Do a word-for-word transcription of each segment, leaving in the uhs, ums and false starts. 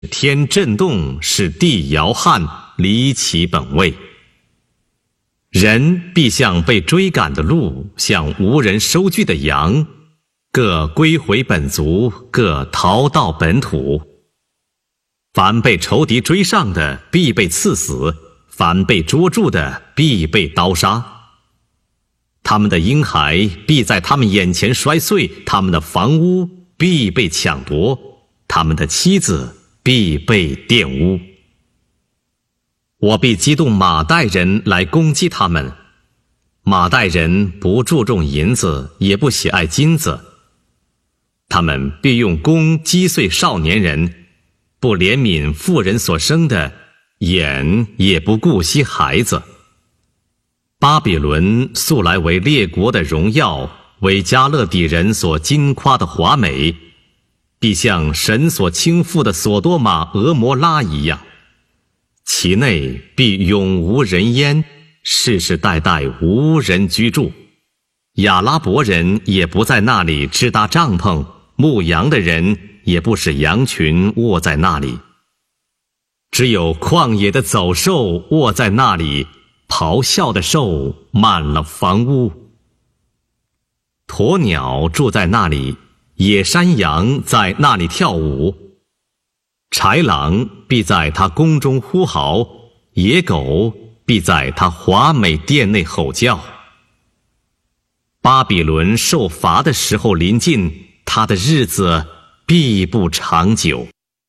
天震动，使地摇撼，离其本位。人必像被追赶的鹿，像无人收据的羊，各归回本族，各逃到本土。凡被仇敌追上的，必被刺死；凡被捉住的，必被刀杀。他们的婴孩必在他们眼前摔碎，他们的房屋必被抢夺，他们的妻子必被玷污。我必激动马代人来攻击他们。马代人不注重银子，也不喜爱金子。他们必用弓击碎少年人，不怜悯妇人所生的，眼也不顾惜孩子。巴比伦素来为列国的荣耀，为加勒底人所矜夸的华美，必像神所倾覆的索多玛、俄摩拉一样。其内必永无人烟，世世代代无人居住。亚拉伯人也不在那里支搭帐篷，牧羊的人也不使羊群卧在那里。只有旷野的走兽卧在那里，咆哮的兽满了房屋。鸵鸟住在那里，野山羊在那里跳舞。豺狼必在他宫中呼嚎，野狗必在他华美殿内吼叫。巴比伦受罚的时候临近，他的日子必不长久。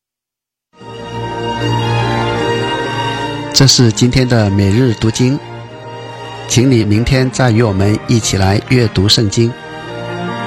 这是今天的每日读经，请你明天再与我们一起来阅读圣经。